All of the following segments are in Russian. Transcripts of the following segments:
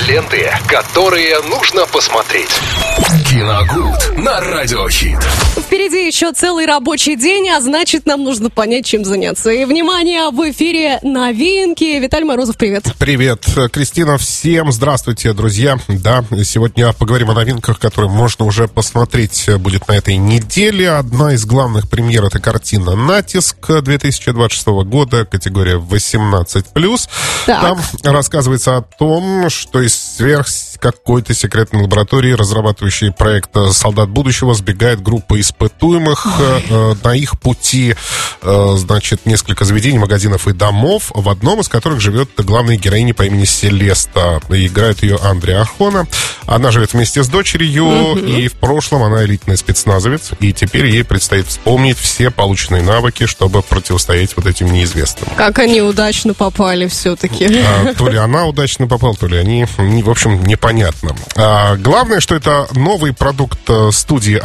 Ленты, которые нужно посмотреть. Киногуд на Радиохит. Впереди еще целый рабочий день, а значит, нам нужно понять, чем заняться. И, внимание, в эфире новинки. Виталий Морозов, привет. Привет, Кристина, всем здравствуйте, друзья. Да, сегодня поговорим о новинках, которые можно уже посмотреть будет на этой неделе. Одна из главных премьер — это картина «Натиск» 2026 года, категория 18+. Там рассказывается о том, что из сверх какой-то секретной лаборатории, разрабатывающей проект «Солдат будущего», сбегает группа испытуемых. На их пути, значит, несколько заведений, магазинов и домов, в одном из которых живет главная героиня по имени Селеста. Играет ее Андреа Архона. Она живет вместе с дочерью, и в прошлом она элитный спецназовец, и теперь ей предстоит вспомнить все полученные навыки, чтобы противостоять вот этим неизвестным. Как они удачно попали все-таки. То ли она удачно попала, то ли они, в общем, непонятно. Главное, что это новый продукт студии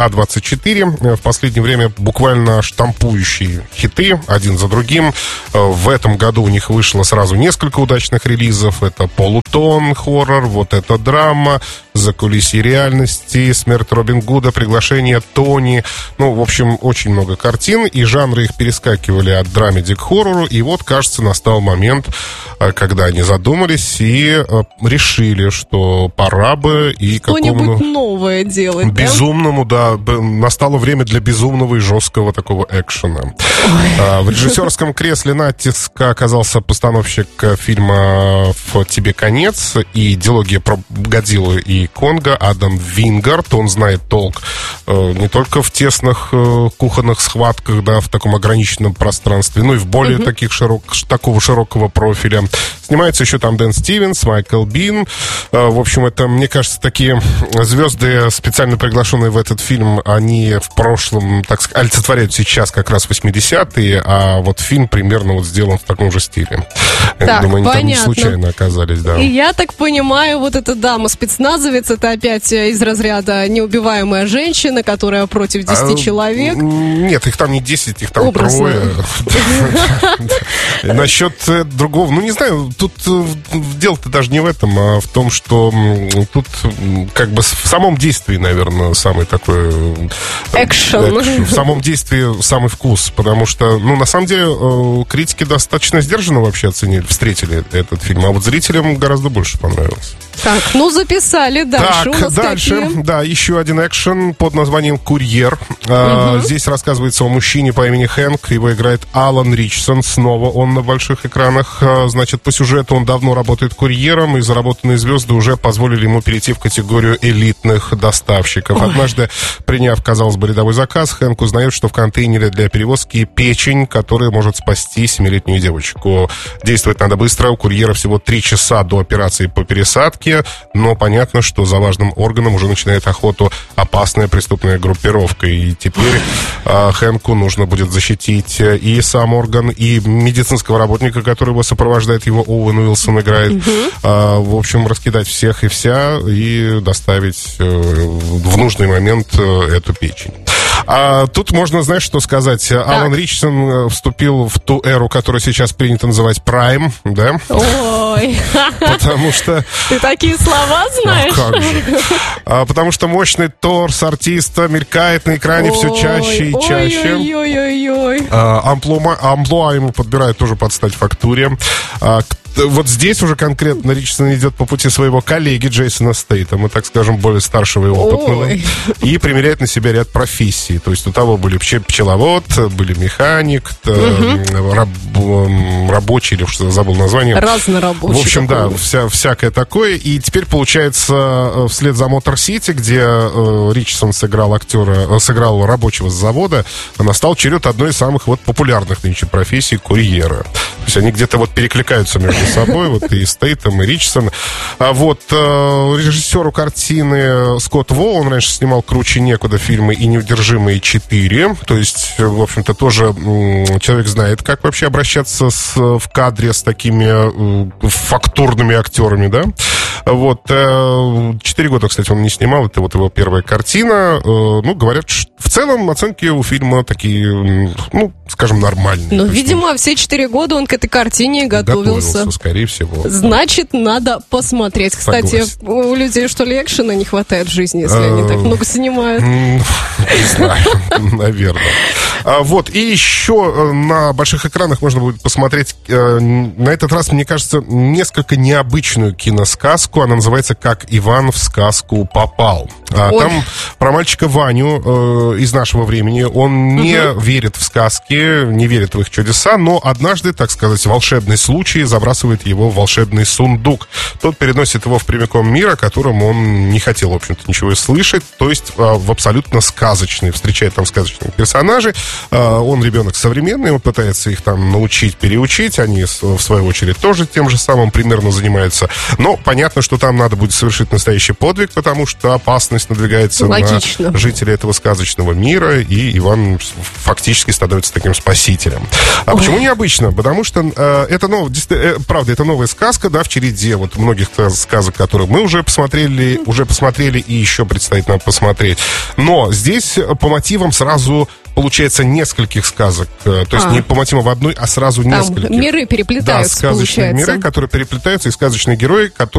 А24. В последнее время буквально штампующие хиты один за другим. В этом году у них вышло сразу несколько удачных релизов. Это «Полутон», хоррор, вот это драма, «Закулисье реальности», «Смерть Робин Гуда», «Приглашение Тони». Ну, в общем, очень много картин, и жанры их перескакивали от драмеди к хоррору. И вот, кажется, настал момент, когда они задумались и решили, что пора бы и что-нибудь новое делать, безумному, да, настало время для безумного и жесткого такого экшена. В режиссерском кресле «Натиска» оказался постановщик фильма «В тебе конец» и дилогия про Годзиллу и Конга Адам Вингард. Он знает толк не только в тесных кухонных схватках, да, в таком ограниченном пространстве, но и в более такого широкого профиля. Снимается еще там Дэн Стивенс, Майкл Бин. В общем, это, мне кажется, такие звезды, специально приглашенные в этот фильм, они в прошлом, так сказать, олицетворяют сейчас как раз 80-е, а вот фильм примерно вот сделан в таком же стиле. Я думаю, они там не случайно оказались, да. И я так понимаю, вот эта дама-спецназовец, это опять из разряда неубиваемая женщина, которая против 10 человек. Нет, их там не 10, их там трое. Насчет другого, не знаю, тут дело-то даже не в этом, а в том, что тут как бы в самом действии, наверное, самый такой экшен. В самом действии самый вкус, потому что, на самом деле, критики достаточно сдержанно вообще встретили этот фильм, а вот зрителям гораздо больше понравилось. Так, записали. Дальше у нас какие? Да, еще один экшен под названием «Курьер». Здесь рассказывается о мужчине по имени Хэнк. Его играет Алан Ричсон. Снова он на больших экранах. Значит, по сюжету он давно работает курьером, и заработанные звезды уже позволили ему перейти в категорию элитных доставщиков. Однажды, приняв, казалось бы, рядовой заказ, Хэнк узнает, что в контейнере для перевозки печень, которая может спасти 7-летнюю девочку. Действовать надо быстро. У курьера всего 3 часа до операции по пересадке. Но понятно, что за важным органом уже начинает охоту опасная преступная группировка. И теперь Хэнку нужно будет защитить и сам орган, и медицинского работника, который его сопровождает, его Оуэн Уилсон играет. В общем, раскидать всех и вся и доставить в нужный момент эту печень. А тут можно, знаешь, что сказать? Так. Алан Ричсон вступил в ту эру, которую сейчас принято называть Prime, да? Ой. Потому что... Ты такие слова знаешь? Как же. Потому что мощный торс артиста мелькает на экране все чаще и чаще. Ой-ой-ой. Амплуа ему подбирают тоже под стать фактуре. Вот здесь уже конкретно Ричсон идет по пути своего коллеги Джейсона Стейтема, так скажем, более старшего и опытного, и примеряет на себя ряд профессий. То есть у того были пчеловод, были механик, рабочий, или что забыл название. Разнорабочий. В общем, да, всякое такое. И теперь, получается, вслед за Мотор Сити, где Ричсон сыграл рабочего с завода, настал черед одной из самых популярных нынче профессий — курьера. То есть они где-то перекликаются между собой, и Стейтем, и Ричсон. А режиссеру картины Скотт Во, он раньше снимал «Круче некуда» фильмы и «Неудержимые 4». То есть, в общем-то, тоже человек знает, как вообще обращаться в кадре с такими фактурными актерами, да? Вот. 4 года, кстати, он не снимал. Это вот его первая картина. Ну, говорят, в целом оценки у фильма такие, ну, скажем, нормальные. Ну, видимо, все 4 года он к этой картине готовился. Скорее всего. Значит, надо посмотреть. Кстати, у людей, что ли, экшена не хватает в жизни, если они так много снимают? Не знаю, наверное. Вот, и еще на больших экранах можно будет посмотреть, на этот раз, мне кажется, несколько необычную киносказку. Она называется «Как Иван в сказку попал». Там про мальчика Ваню из нашего времени. Он не верит в сказки, не верит в их чудеса, но однажды, так сказать, волшебный случай забрасывает его в волшебный сундук. Тот переносит его в прямиком мир, о котором он не хотел, в общем-то, ничего слышать, то есть в абсолютно сказочный. Встречает там сказочных персонажей. Он ребенок современный, он пытается их там научить, переучить. Они, в свою очередь, тоже тем же самым примерно занимаются. Но понятно, что там надо будет совершить настоящий подвиг, потому что опасность надвигается на жителей этого сказочного мира, и Иван фактически становится таким спасителем. А почему необычно? Потому что это, правда, это новая сказка, да, в череде вот многих сказок, которые мы уже посмотрели и еще предстоит нам посмотреть. Но здесь по мотивам сразу получается нескольких сказок. То есть не по мотивам одной, а сразу нескольких. Миры переплетаются, да, сказочные получается. Миры, которые переплетаются, и сказочные герои, которые